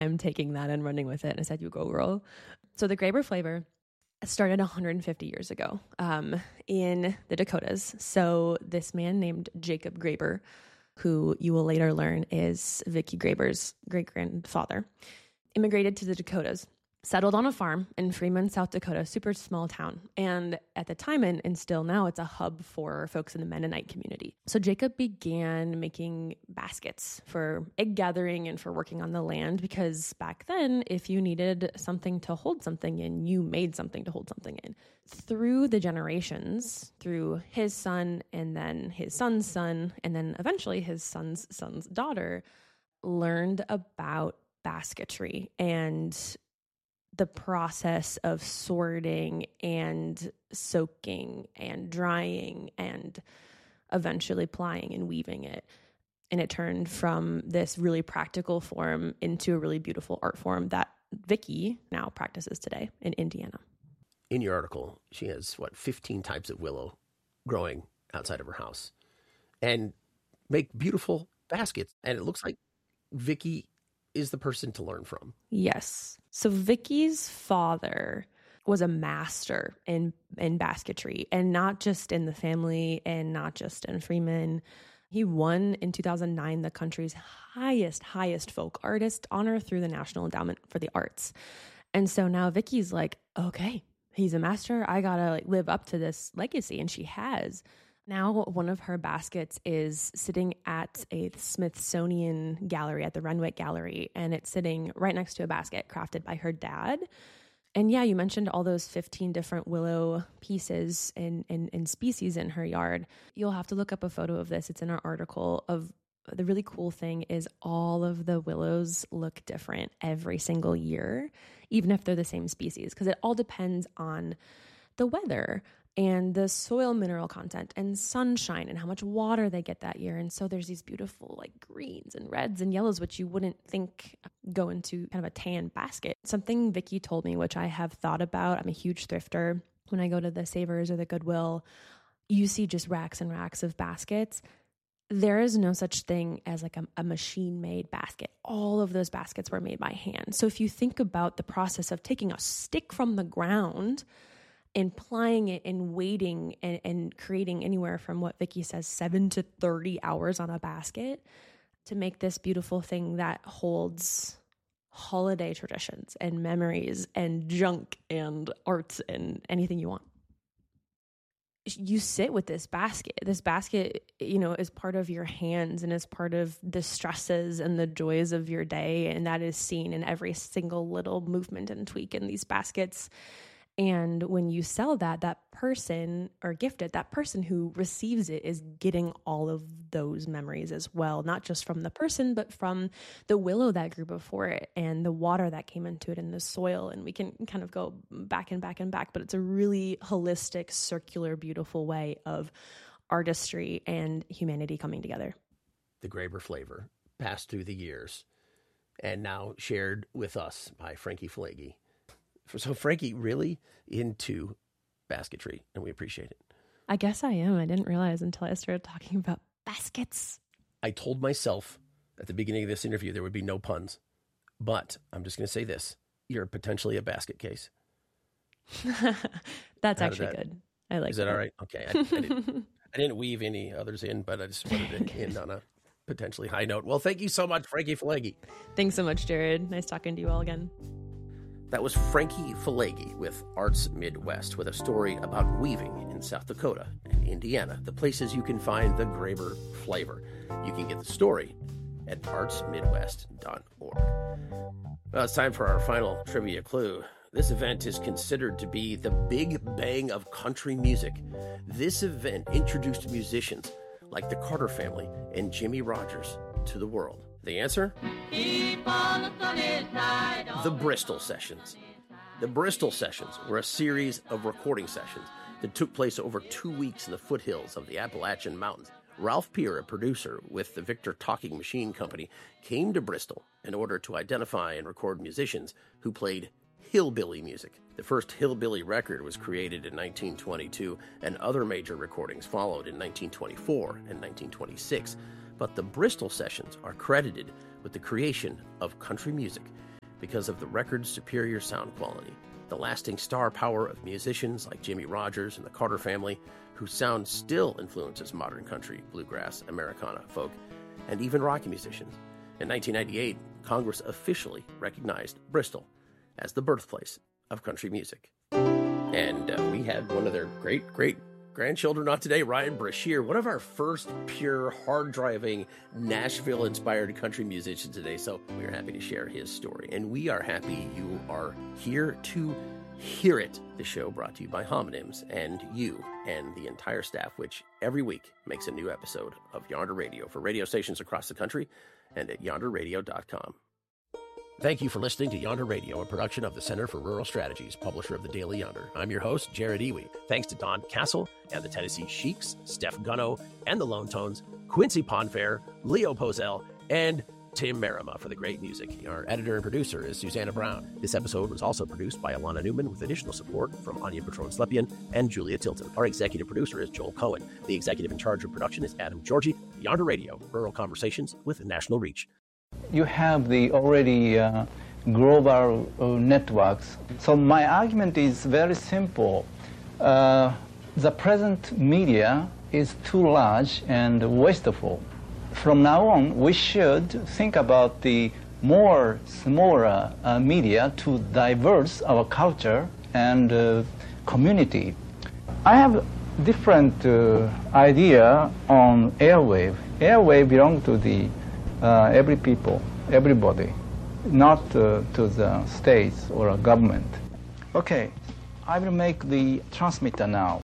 I'm taking that and running with it. And I said, you go, girl. So the Graber flavor started 150 years ago in the Dakotas. So this man named Jacob Graber, who you will later learn is Vicki Graber's great-grandfather, immigrated to the Dakotas, settled on a farm in Freeman, South Dakota, super small town. And at the time, and still now, it's a hub for folks in the Mennonite community. So Jacob began making baskets for egg gathering and for working on the land, because back then, if you needed something to hold something in, you made something to hold something in. Through the generations, through his son and then his son's son, and then eventually his son's daughter, learned about basketry and the process of sorting and soaking and drying and eventually plying and weaving it. And it turned from this really practical form into a really beautiful art form that Vicki now practices today in Indiana. In your article, she has, 15 types of willow growing outside of her house and make beautiful baskets. And it looks like Vicki is the person to learn from. Yes. So Vicki's father was a master in basketry, and not just in the family and not just in Freeman. He won in 2009 the country's highest folk artist honor through the National Endowment for the Arts. And so now Vicki's like, okay, he's a master. I gotta live up to this legacy. And she has. Now, one of her baskets is sitting at a Smithsonian gallery at the Renwick Gallery, and it's sitting right next to a basket crafted by her dad. And yeah, you mentioned all those 15 different willow pieces and species in her yard. You'll have to look up a photo of this. It's in our article. Of the really cool thing is all of the willows look different every single year, even if they're the same species, because it all depends on the weather and the soil mineral content and sunshine and how much water they get that year. And so there's these beautiful like greens and reds and yellows, which you wouldn't think go into kind of a tan basket. Something Vicki told me, which I have thought about. I'm a huge thrifter. When I go to the Savers or the Goodwill, you see just racks and racks of baskets. There is no such thing as like a machine-made basket. All of those baskets were made by hand. So if you think about the process of taking a stick from the ground and plying it and waiting and creating anywhere from what Vicki says, 7 to 30 hours on a basket to make this beautiful thing that holds holiday traditions and memories and junk and art and anything you want. You sit with this basket. This basket, is part of your hands and is part of the stresses and the joys of your day. And that is seen in every single little movement and tweak in these baskets. And when you sell that person or gift it, that person who receives it is getting all of those memories as well, not just from the person, but from the willow that grew before it and the water that came into it and the soil. And we can kind of go back and back and back, but it's a really holistic, circular, beautiful way of artistry and humanity coming together. The Graber flavor passed through the years and now shared with us by Frankie Falegi. So Frankie, really into basketry, and we appreciate it. I guess I am. I didn't realize until I started talking about baskets. I told myself at the beginning of this interview there would be no puns, but I'm just going to say this. You're potentially a basket case. That's actually good. I like that. Is that all right? Okay. I didn't weave any others in, but I just wanted to end on a potentially high note. Well, thank you so much, Frankie Falegi. Thanks so much, Jared. Nice talking to you all again. That was Frankie Falegi with Arts Midwest, with a story about weaving in South Dakota and Indiana, the places you can find the Graber flavor. You can get the story at artsmidwest.org. Well, it's time for our final trivia clue. This event is considered to be the Big Bang of country music. This event introduced musicians like the Carter Family and Jimmie Rodgers to the world. The answer? The Bristol Sessions. The Bristol Sessions were a series of recording sessions that took place over 2 weeks in the foothills of the Appalachian Mountains. Ralph Peer, a producer with the Victor Talking Machine Company, came to Bristol in order to identify and record musicians who played hillbilly music. The first hillbilly record was created in 1922, and other major recordings followed in 1924 and 1926. But the Bristol Sessions are credited with the creation of country music. because of the record's superior sound quality, the lasting star power of musicians like Jimmie Rodgers and the Carter Family, whose sound still influences modern country, bluegrass, Americana, folk, and even rock musicians. In 1998, Congress officially recognized Bristol as the birthplace of country music. And we had one of their great-grandchildren on today, Ryan Brashear, one of our first pure, hard-driving, Nashville-inspired country musicians today. So we are happy to share his story. And we are happy you are here to hear it. The show brought to you by Homonyms and you and the entire staff, which every week makes a new episode of Yonder Radio for radio stations across the country and at yonderradio.com. Thank you for listening to Yonder Radio, a production of the Center for Rural Strategies, publisher of the Daily Yonder. I'm your host, Jared Iwi. Thanks to Don Castle and the Tennessee Sheiks, Steph Gunno and the Lone Tones, Quincy Ponfair, Leo Pozell, and Tim Merima for the great music. Our editor and producer is Susanna Brown. This episode was also produced by Alana Newman with additional support from Anya Patron-Slepian and Julia Tilton. Our executive producer is Joel Cohen. The executive in charge of production is Adam Georgie. Yonder Radio, rural conversations with national reach. You have the already global networks. So my argument is very simple. The present media is too large and wasteful. From now on, we should think about the smaller media to diverse our culture and community. I have different idea on airwave. Airwave belongs to the everybody, not to the states or a government. Okay, I will make the transmitter now.